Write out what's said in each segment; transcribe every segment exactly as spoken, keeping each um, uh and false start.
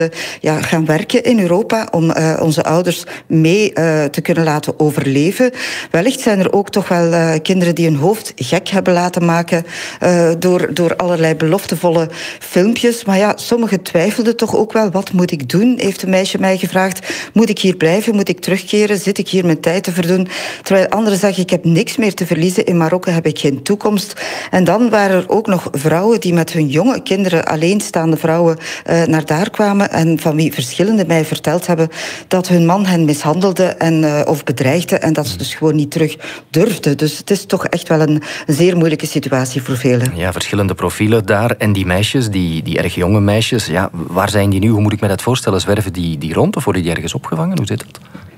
Ja, gaan werken in Europa om uh, onze ouders mee uh, te kunnen laten overleven. Wellicht zijn er ook toch wel uh, kinderen die hun hoofd gek hebben laten maken uh, door, door allerlei beloftevolle filmpjes. Maar ja, sommigen twijfelden toch ook wel. Wat moet ik doen, heeft een meisje mij gevraagd. Moet ik hier blijven? Moet ik terugkeren? Zit ik hier mijn tijd te verdoen? Terwijl anderen zeggen, ik heb niks meer te verliezen. In Marokko heb ik geen toekomst. En dan waren er ook nog vrouwen die met hun jonge kinderen, alleenstaande vrouwen, uh, naar daar kwamen. En van wie verschillende mij verteld hebben dat hun man hen mishandelde en, uh, of bedreigde en dat ze dus gewoon niet terug durfden. Dus het is toch echt wel een, een zeer moeilijke situatie voor velen. Ja, verschillende profielen daar. En die meisjes, die, die erg jonge meisjes, ja, waar zijn die nu? Hoe moet ik me dat voorstellen? Zwerven die, die rond of worden die ergens opgevangen? Hoe zit dat?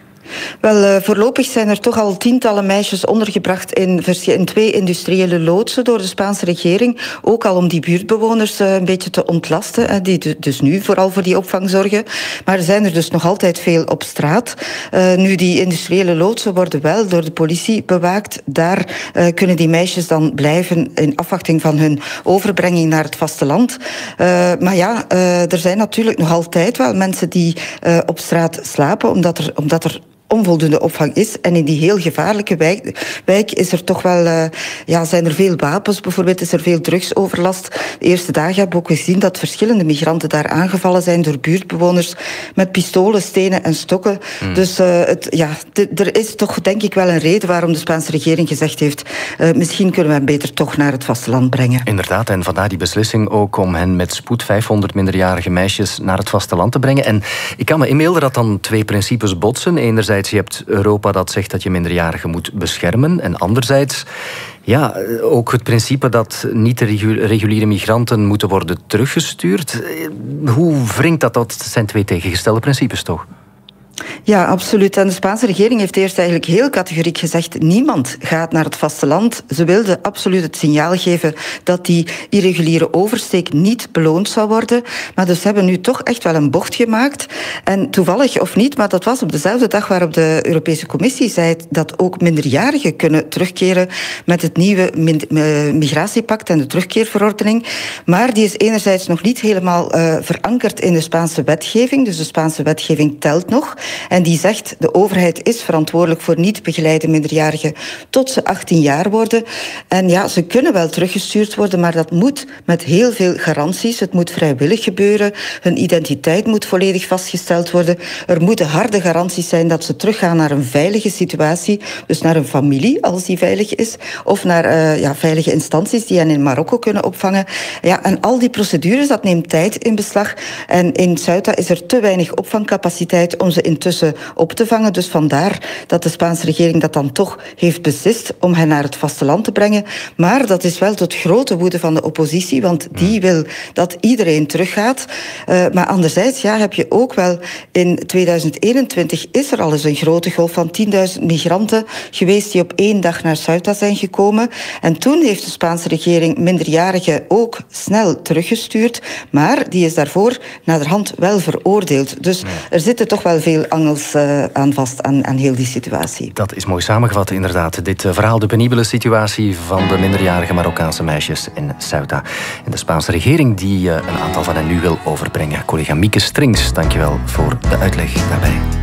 Wel, uh, voorlopig zijn er toch al tientallen meisjes ondergebracht in, in twee industriële loodsen door de Spaanse regering. Ook al om die buurtbewoners uh, een beetje te ontlasten, uh, die dus nu vooral voor die opvang zorgen. Maar er zijn er dus nog altijd veel op straat. Uh, nu, die industriële loodsen worden wel door de politie bewaakt. Daar uh, kunnen die meisjes dan blijven in afwachting van hun overbrenging naar het vasteland. Uh, maar ja, uh, er zijn natuurlijk nog altijd wel mensen die uh, op straat slapen, omdat er, omdat er onvoldoende opvang is. En in die heel gevaarlijke wijk, wijk is er toch wel, uh, ja, zijn er veel wapens. Bijvoorbeeld is er veel drugsoverlast. De eerste dagen hebben we ook gezien dat verschillende migranten daar aangevallen zijn door buurtbewoners met pistolen, stenen en stokken. Mm. Dus uh, het, ja, d- er is toch denk ik wel een reden waarom de Spaanse regering gezegd heeft, uh, misschien kunnen we hem beter toch naar het vasteland brengen. Inderdaad, en vandaar die beslissing ook om hen met spoed vijfhonderd minderjarige meisjes naar het vasteland te brengen. En ik kan me inbeelden dat dan twee principes botsen. Enerzijds je hebt Europa dat zegt dat je minderjarigen moet beschermen. En anderzijds, ja, ook het principe dat niet de reguliere migranten moeten worden teruggestuurd. Hoe wringt dat? Dat zijn twee tegengestelde principes, toch? Ja, absoluut. En de Spaanse regering heeft eerst eigenlijk heel categoriek gezegd, niemand gaat naar het vasteland. Ze wilden absoluut het signaal geven dat die irreguliere oversteek niet beloond zou worden. Maar dus hebben nu toch echt wel een bocht gemaakt. En toevallig of niet, maar dat was op dezelfde dag waarop de Europese Commissie zei dat ook minderjarigen kunnen terugkeren met het nieuwe migratiepact en de terugkeerverordening. Maar die is enerzijds nog niet helemaal uh, verankerd in de Spaanse wetgeving. Dus de Spaanse wetgeving telt nog. En die zegt, de overheid is verantwoordelijk voor niet begeleide minderjarigen tot ze achttien jaar worden. En ja, ze kunnen wel teruggestuurd worden, maar dat moet met heel veel garanties. Het moet vrijwillig gebeuren. Hun identiteit moet volledig vastgesteld worden. Er moeten harde garanties zijn dat ze teruggaan naar een veilige situatie. Dus naar een familie, als die veilig is. Of naar uh, ja, veilige instanties die hen in Marokko kunnen opvangen. Ja, en al die procedures, dat neemt tijd in beslag. En in Ceuta is er te weinig opvangcapaciteit om ze intussen op te vangen. Dus vandaar dat de Spaanse regering dat dan toch heeft beslist om hen naar het vasteland te brengen. Maar dat is wel tot grote woede van de oppositie, want die wil dat iedereen teruggaat. Uh, maar anderzijds ja, heb je ook wel in tweeduizend eenentwintig is er al eens een grote golf van tienduizend migranten geweest die op één dag naar Ceuta zijn gekomen. En toen heeft de Spaanse regering minderjarigen ook snel teruggestuurd, maar die is daarvoor naderhand wel veroordeeld. Dus er zitten toch wel veel angels uh, aan vast aan, aan heel die situatie. Dat is mooi samengevat, inderdaad. Dit uh, verhaal, de penibele situatie van de minderjarige Marokkaanse meisjes in Ceuta. En de Spaanse regering die uh, een aantal van hen nu wil overbrengen. Collega Mieke Strings, dankjewel voor de uitleg daarbij.